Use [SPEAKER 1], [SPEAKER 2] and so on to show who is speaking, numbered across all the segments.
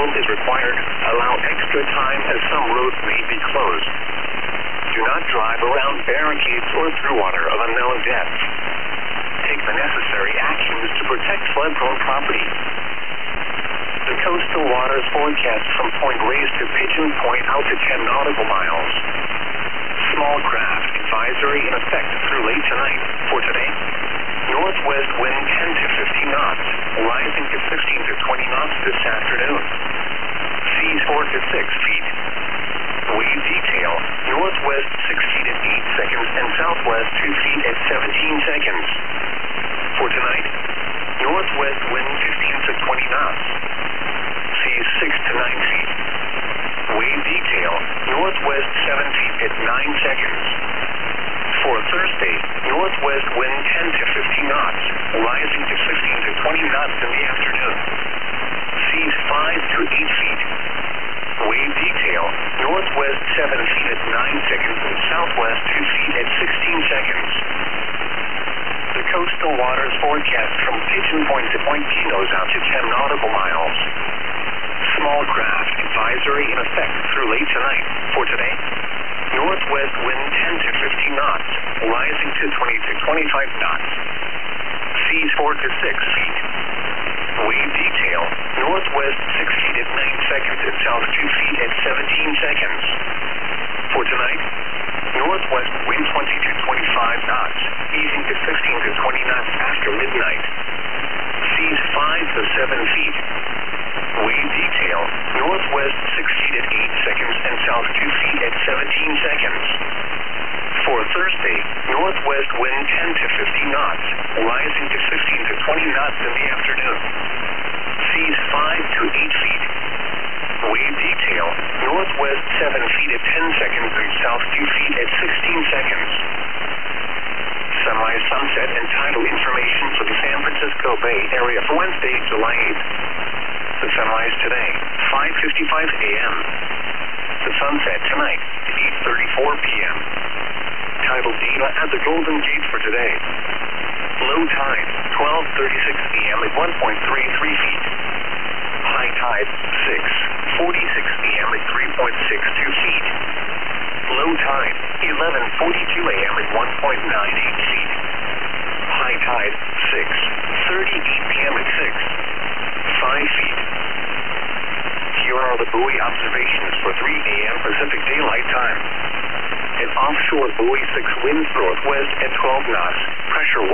[SPEAKER 1] travel is required. Allow extra time as some roads may be closed. Do not drive around barricades or through water of unknown depth. Take the necessary actions to protect flood-prone property. The coastal waters forecast from Point Reyes to Pigeon Point out to 10 nautical miles. Small craft advisory in effect through late tonight. For today, northwest wind 10 to 15 knots, rising to 16 to 20 knots this afternoon. Seas 4 to 6 feet. Wave detail, northwest 6 feet at 8 seconds and southwest 2 feet at 17 seconds. For tonight, northwest wind 15 to 20 knots. Seas 6 to 9 feet. Wave detail, northwest 7 feet at 9 seconds. For Thursday, northwest wind 10 to 15 knots, rising to 15 to 20 knots in the afternoon. Seas 5 to 8 feet. Wave detail, northwest 7 feet at 9 seconds and southwest 2 feet at 16 seconds. The coastal waters forecast from Pigeon Point to Point Pinos out to 10 nautical miles. Small craft advisory in effect through late tonight. For today, northwest wind 10 to 15 knots, rising to 20 to 25 knots. Seas 4 to 6 feet. Wave detail, northwest 6 feet at 9 seconds and south 2 feet at 17 seconds. For tonight, northwest wind 20 to 25 knots, easing to 15 to 20 knots after midnight. Seas 5 to 7 feet. Wave detail, northwest 6 feet at 8 seconds and south 2 feet at 17 seconds. For Thursday, northwest wind 10 to 15 knots, rising to 15 to 20 knots in the afternoon. Seas 5 to 8 feet. Wave detail, northwest 7 feet at 10 seconds and south 2 feet at 16 seconds. Sunrise, sunset, and tidal information for the San Francisco Bay Area for Wednesday, July 8th. The sunrise today, 5:55 a.m. The sunset tonight, 8:34 p.m. Tidal data at the Golden Gate for today. Low tide, 12:36 p.m. at 1.33 feet. High tide, 6:46 p.m. at 3.62 feet. Low tide, 11:42 a.m. at 1.98 feet. High tide, 6:38 p.m. at 5 feet. Here are the buoy observations for 3 a.m. Pacific Daylight Time. At offshore buoy 6 winds northwest at 12 knots, pressure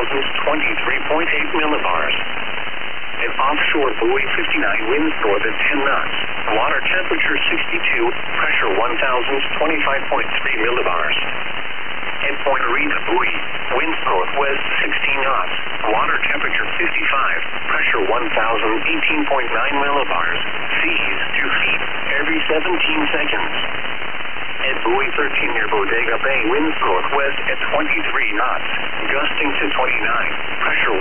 [SPEAKER 1] 1,023.8 millibars. At offshore buoy 59 winds north at 10 knots, water temperature 62, pressure 1,025.3 millibars. At Point Rita buoy, winds northwest 16 knots, water temperature 55, pressure 1,018.9 millibars, seas 2 feet every 17 seconds. At buoy 13 near Bodega Bay, winds northwest at 23 knots, gusting to 29, pressure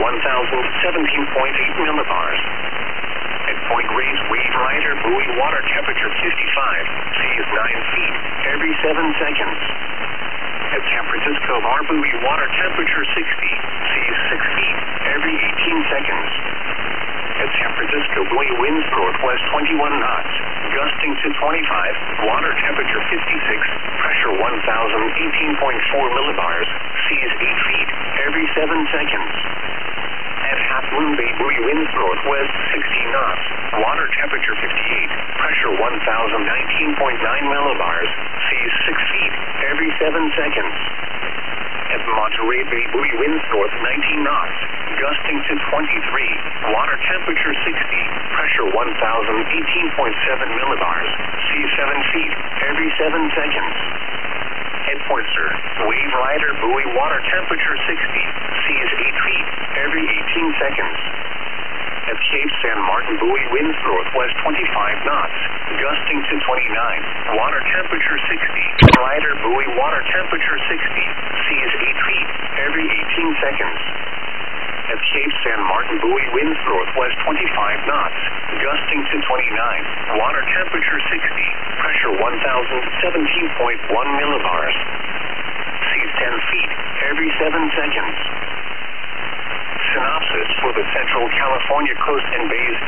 [SPEAKER 1] 1,017.8 millibars. At Point Reyes Wave Rider buoy, water temperature 55, seas 9 feet every 7 seconds. At San Francisco Bar buoy, water temperature 60, seas 6 feet every 18 seconds. At San Francisco buoy, winds northwest 21 knots, gusting to 25, water temperature 56, pressure 1,018.4 millibars, seas 8 feet every 7 seconds. At Half Moon Bay buoy, winds northwest 16 knots, water temperature 58, pressure 1,019.9 millibars, seas 6 feet every 7 seconds. At Monterey Bay buoy, winds north 19 knots, gusting to 23, water temperature 60, pressure 1,018.7 millibars, seas 7 feet every 7 seconds. At Point Sur, Wave Rider buoy, water temperature 60, seas 8 feet every 18 seconds. At Cape San Martin buoy, winds northwest 25 knots, gusting to 29, water temperature 60. Rider buoy, water temperature 60, seas 8 feet every 18 seconds. At Cape San Martin buoy, winds northwest 25 knots, gusting to 29, water temperature 60, pressure 1,017.1 millibars, seas 10 feet every 7 seconds. Synopsis for the Central California coast and bays.